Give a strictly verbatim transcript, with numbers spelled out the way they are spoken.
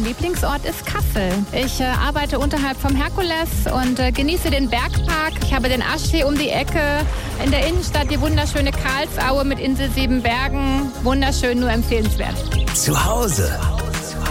Lieblingsort ist Kassel. Ich äh, arbeite unterhalb vom Herkules und äh, genieße den Bergpark. Ich habe den Aschsee um die Ecke. In der Innenstadt die wunderschöne Karlsaue mit Insel Siebenbergen. Wunderschön, nur empfehlenswert. Zu Hause